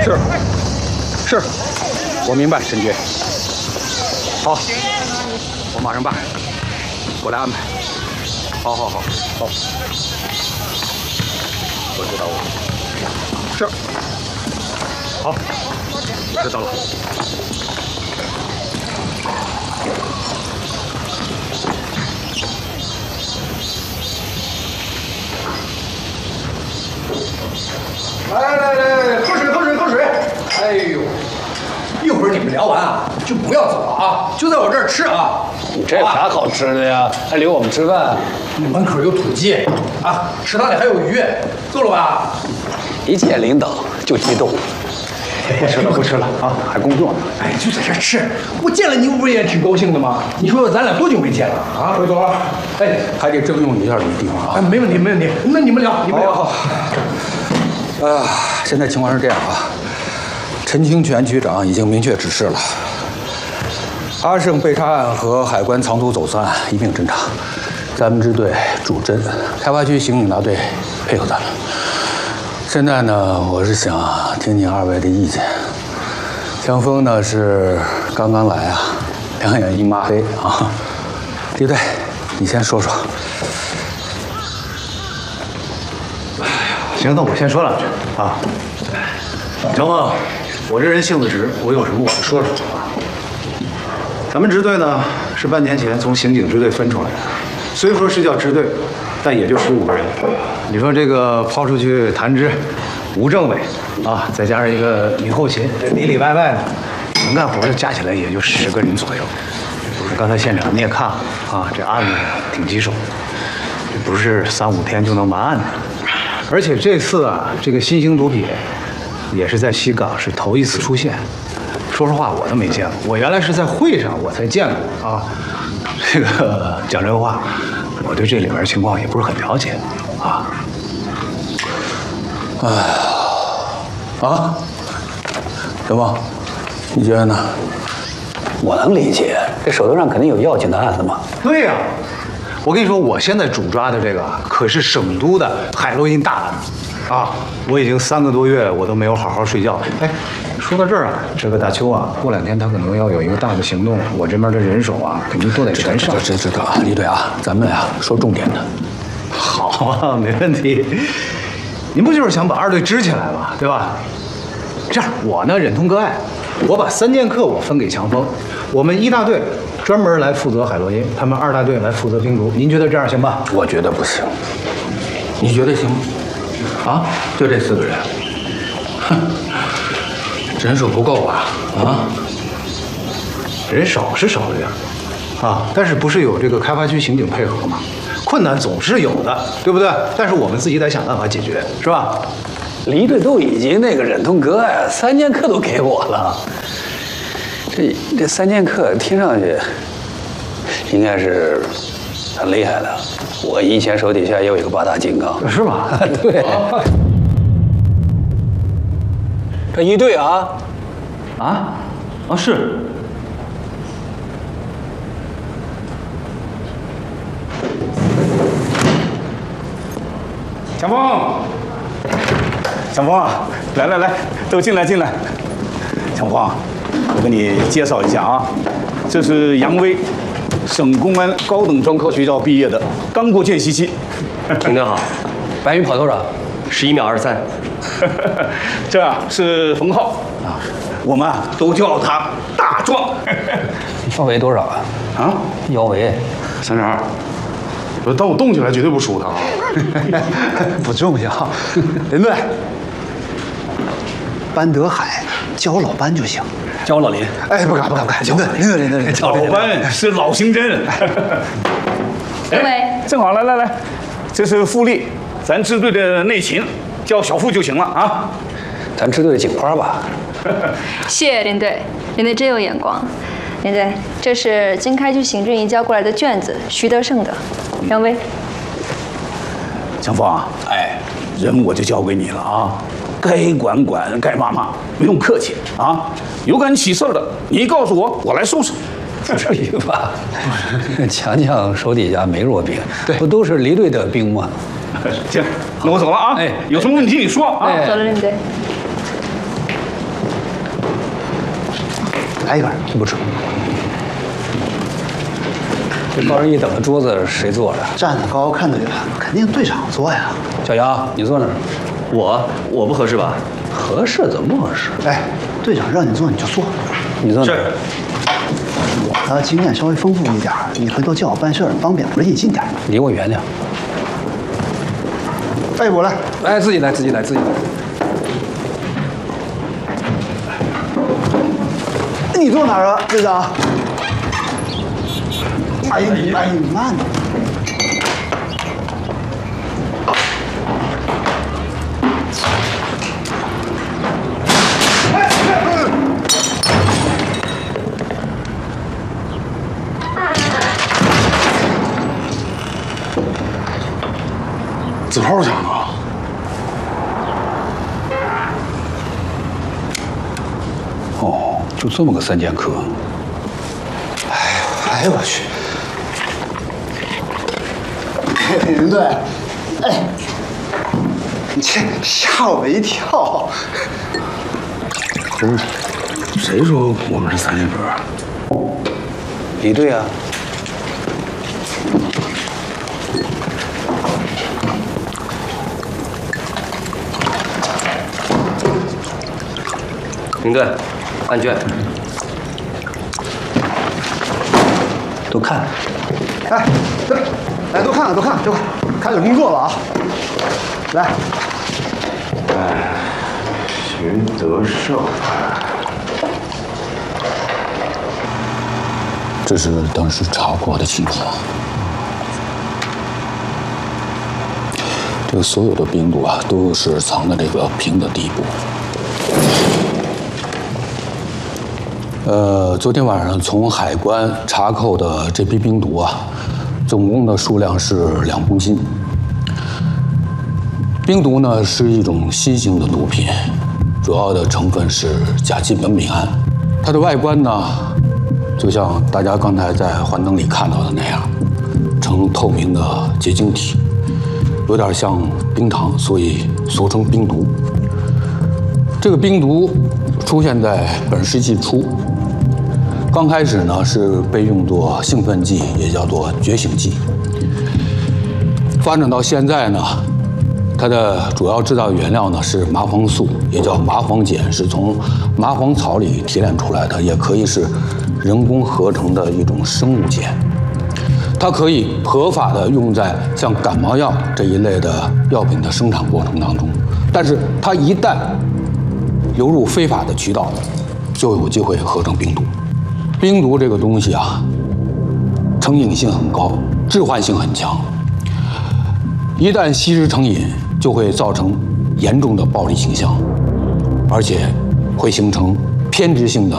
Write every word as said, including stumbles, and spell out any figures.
是，是，我明白，沈军。好，我马上办，我来安排。好好好，好，我知道了。是。好，我知道了。 来来来，喝水喝水喝水！哎呦，一会儿你们聊完啊，就不要走了啊，就在我这儿吃啊。 你这有啥好吃的呀？还留我们吃饭？ 门口有土鸡啊，食堂里还有鱼，够了吧？ 一见领导就激动。 不吃了不吃了啊，还工作呢。 哎，就在这儿吃，我见了你不也挺高兴的吗？你说咱俩多久没见了啊？回头，哎， 还得征用一下你的地方啊。 哎，没问题没问题，那你们聊你们聊。 好。 啊，现在情况是这样啊，陈清泉局长已经明确指示了，阿胜被杀案和海关藏毒走私案一并侦查，咱们支队主侦，开发区刑警大队配合咱们。现在呢，我是想听听二位的意见。江峰呢是刚刚来啊，两眼一抹黑啊。李队，你先说说。 行，那我先说两句啊。江峰，我这人性子直，我有什么我就说什么啊。咱们支队呢是半年前从刑警支队分出来的，虽说是叫支队，但也就十五个人。你说这个抛出去谭支、吴政委啊，再加上一个李后勤，这里里外外呢，能干活的加起来也就十个人左右。刚才现场你也看了啊，这案子挺棘手，这不是三五天就能完案的。 而且这次啊，这个新型毒品也是在西港是头一次出现。说实话，我都没见过，我原来是在会上我才见过啊。这个讲真话，我对这里面情况也不是很了解啊。 哎呀，啊，小孟，你觉得呢？ 我能理解，这手头上肯定有要紧的案子嘛。 对呀、啊。 我跟你说，我现在主抓的这个可是省都的海洛因大案啊！我已经三个多月，我都没有好好睡觉。哎，说到这儿啊，这个大邱啊，过两天他可能要有一个大的行动，我这边的人手啊，肯定都得全上。 知知道啊，李队啊，咱们俩说重点的。 好啊，没问题。您不就是想把二队支起来吗？对吧？这样，我呢忍痛割爱，我把三剑客我分给强锋，我们一大队。 专门来负责海洛因，他们二大队来负责冰毒。您觉得这样行吧？ 我觉得不行。你觉得行吗？啊，就这四个人，哼，人手不够啊！啊， 人少是少了点，啊，但是不是有这个开发区刑警配合吗？困难总是有的，对不对？但是我们自己得想办法解决，是吧？ 离队都已经那个忍痛割爱，三剑客都给我了。 这这三剑客听上去应该是很厉害的。我以前手底下也有一个八大金刚， 是吗？ 对。这一队啊， 啊啊是。 强锋，强锋啊，来来来，都进来进来。强锋。 我给你介绍一下啊，这是杨威，省公安高等专科学校毕业的，刚过见习期。 同志好， 白鱼跑多少？ 十一秒二三。 这啊是冯浩啊，我们啊都叫他大壮。 腰围多少啊？ 啊， 腰围三十二。当我动起来绝对不输他啊。 不重要，林队，班德海叫老班就行。 叫我老林， 哎，不敢不敢不敢，林队林队林队， 老班是老刑侦。 林伟， 正好，来来来，这是傅丽，咱支队的内勤，叫小傅就行了啊。 咱支队的警花吧。 谢谢林队，林队真有眼光。林队，这是经开区行政移交过来的卷子，徐德胜的。杨威， 强锋啊，哎，人我就交给你了啊。 该管管，该骂骂，不用客气啊！有敢起事儿的，你告诉我，我来收拾。 不至于吧？强强手底下没弱兵，不都是离队的兵吗？ 行，那我走了啊！哎，有什么问题你说啊！ 走了，林队。 来一根， 不吃。这高人一等的桌子谁坐的？ 站得高看得远，肯定队长坐呀。 小杨，你坐那儿。 我我不合适吧？ 合适怎么不合适？ 哎，队长让你坐你就坐。 你坐哪儿？ 我的经验稍微丰富一点，你回头叫我办事儿方便，我离你近点。 离我远点。 哎，我来。 哎，自己来，自己来，自己来。 你坐哪儿啊，队长？哎呀，你哎呀，你慢点。 子豪讲啊， 哦，就这么个三剑客。 哎呦我去！林队，哎，你这吓我一跳。 不是，谁说我们是三剑客？ 李队啊。 领队，案卷。 都看。 哎，对，来都看看，都看看，都看，开始工作了啊！来， 哎，徐德胜， 这是当时查过的情况。这个所有的冰毒啊，都是藏在这个瓶的底部。呃，昨天晚上从海关查扣的这批冰毒啊，总共的数量是两公斤。冰毒呢是一种新型的毒品，主要的成分是甲基苯丙胺。它的外观呢，就像大家刚才在幻灯里看到的那样，呈透明的结晶体，有点像冰糖，所以俗称冰毒。这个冰毒出现在本世纪初。刚开始呢是被用作兴奋剂，也叫做觉醒剂。发展到现在呢，它的主要制造原料呢是麻黄素，也叫麻黄碱，是从麻黄草里提炼出来的，也可以是人工合成的一种生物碱。它可以合法的用在像感冒药这一类的药品的生产过程当中，但是它一旦流入非法的渠道，就有机会合成冰毒。冰毒这个东西啊，成瘾性很高，致幻性很强。一旦吸食成瘾，就会造成严重的暴力倾向，而且会形成偏执性的